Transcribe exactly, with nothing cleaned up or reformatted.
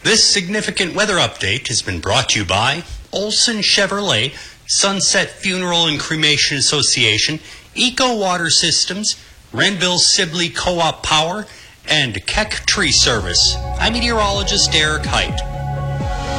This significant weather update has been brought to you by Olson Chevrolet, Sunset Funeral and Cremation Association, Eco Water Systems, Renville Sibley Co-op Power, and Keck Tree Service. I'm meteorologist Derek Height.